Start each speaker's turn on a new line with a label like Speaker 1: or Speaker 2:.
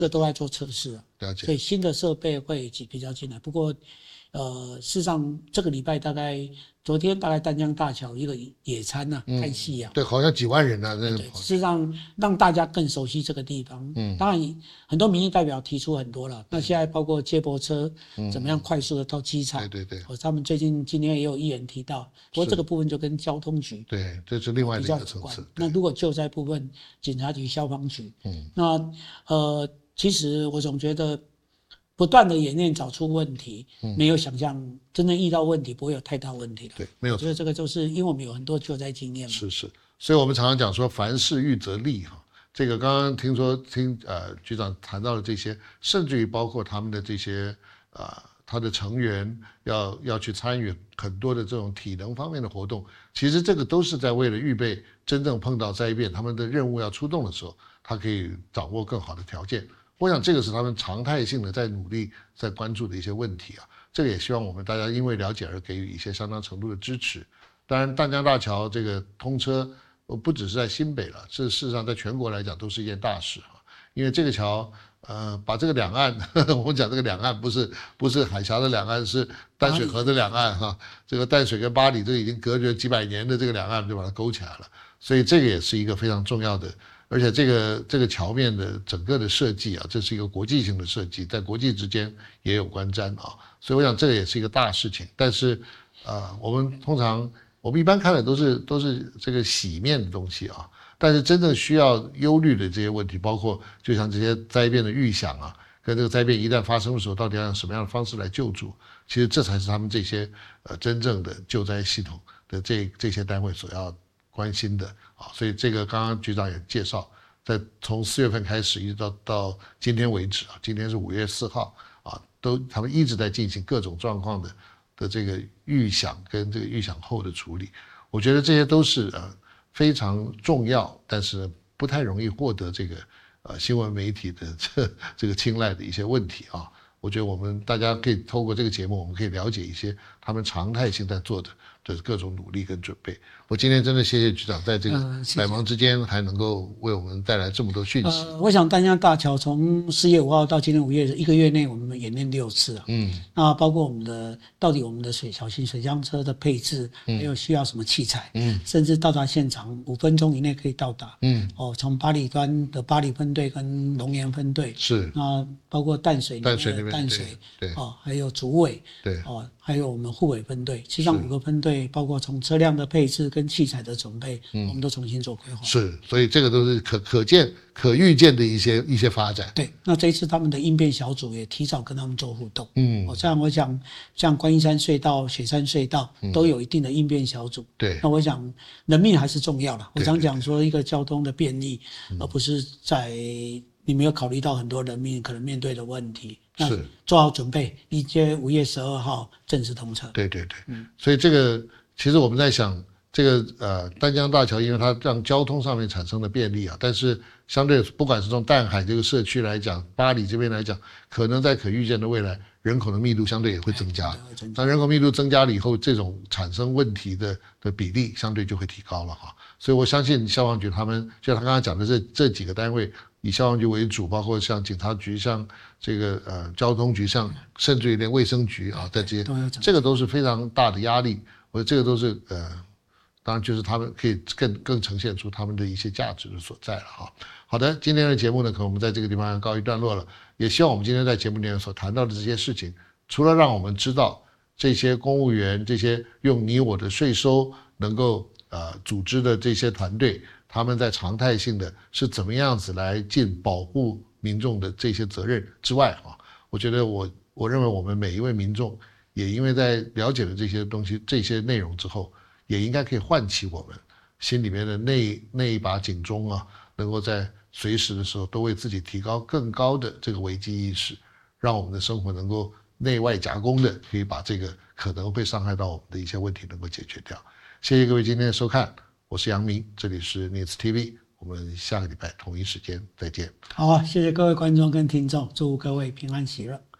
Speaker 1: 这都在做测试啊。
Speaker 2: 了解。
Speaker 1: 所以新的设备会比较进来。不过，事实上这个礼拜昨天大概淡江大桥一个野餐啊，看戏啊。
Speaker 2: 对，好像几万人啊，那个。
Speaker 1: 对，事实上让大家更熟悉这个地方。当然很多民意代表提出很多了。那现在包括接驳车怎么样快速的到机场。
Speaker 2: 对。
Speaker 1: 他们今天也有议员提到，不过这个部分就跟交通局
Speaker 2: 对，这是另外的一个层次。
Speaker 1: 那如果救灾部分，警察局、消防局，那其实我总觉得不断的演练找出问题，没有想象真正遇到问题不会有太大问题了。
Speaker 2: 对，没有错。
Speaker 1: 我觉得这个就是因为我们有很多救灾经验嘛。
Speaker 2: 是，所以我们常常讲说凡事预则立哈。这个刚刚听局长谈到了这些，甚至于包括他们的这些他的成员要去参与很多的这种体能方面的活动，其实这个都是在为了预备真正碰到灾变他们的任务要出动的时候，他可以掌握更好的条件。我想这个是他们常态性的在努力在关注的一些问题啊。这个也希望我们大家因为了解而给予一些相当程度的支持。当然淡江大桥这个通车不只是在新北了，事实上在全国来讲都是一件大事啊。因为这个桥把这个两岸我们讲这个两岸不是海峡的两岸，是淡水河的两岸哈。这个淡水跟八里这个已经隔绝几百年的这个两岸就把它勾起来了，所以这个也是一个非常重要的。而且这个桥面的整个的设计啊，这是一个国际性的设计，在国际之间也有观瞻啊，所以我想这个也是一个大事情。但是我们一般看的都是这个洗面的东西啊，但是真正需要忧虑的这些问题，包括就像这些灾变的预想啊，跟这个灾变一旦发生的时候，到底要用什么样的方式来救助，其实这才是他们这些真正的救灾系统的这些单位所要关心的啊。所以这个刚刚局长也介绍，从4月份开始一直到今天为止啊，今天是5月4号啊，他们一直在进行各种状况的这个预想跟这个预想后的处理。我觉得这些都是非常重要，但是不太容易获得这个新闻媒体的这个青睐的一些问题啊。我觉得我们大家可以透过这个节目，我们可以了解一些他们常态性在做的各种努力跟准备。我今天真的谢谢局长在这个百忙之间还能够为我们带来这么多讯息。
Speaker 1: 我想淡江大桥从4月5号到今天5月1个月内，我们演练6次啊。那包括我们的小型水箱车的配置，还有需要什么器材，甚至到达现场5分钟以内可以到达。从八里端的八里分队跟龙岩分队是，那包括淡水那边的淡水，对，还有竹尾，对，还有我们护尾分队，其实5个分队，包括从车辆的配置跟器材的准备，我们都重新做规划。是，
Speaker 2: 所以这个都是可预见的一些发展。
Speaker 1: 对，那这一次他们的应变小组也提早跟他们做互动。这样我想，像观音山隧道、雪山隧道都有一定的应变小组。对，那我想人命还是重要了。我常讲说，一个交通的便利，而不是在你没有考虑到很多人民可能面对的问题。是，做好准备，迎接5月12号正式通车。
Speaker 2: 对，所以这个其实我们在想，这个淡江大桥，因为它让交通上面产生了便利啊，但是相对不管是从淡海这个社区来讲，八里这边来讲，可能在可预见的未来，人口的密度相对也会增加。当人口密度增加了以后，这种产生问题的比例相对就会提高了哈。所以我相信消防局他们，就像他刚刚讲的这几个单位，以消防局为主，包括像警察局、像这个交通局、像甚至于连卫生局啊，在这个都是非常大的压力。我觉得这个都是当然就是他们可以更呈现出他们的一些价值的所在了哈。好的，今天的节目呢，可能我们在这个地方告一段落了。也希望我们今天在节目里面所谈到的这些事情，除了让我们知道这些公务员、这些用你我的税收能够组织的这些团队，他们在常态性的是怎么样子来尽保护民众的这些责任之外啊，我觉得我认为我们每一位民众也因为在了解了这些东西、这些内容之后，也应该可以唤起我们心里面的那一把警钟啊，能够在随时的时候都为自己提高更高的这个危机意识，让我们的生活能够内外夹攻的可以把这个可能会伤害到我们的一些问题能够解决掉。谢谢各位今天的收看，我是杨明，这里是 News TV， 我们下个礼拜同一时间再见。
Speaker 1: 好啊，谢谢各位观众跟听众，祝各位平安喜乐。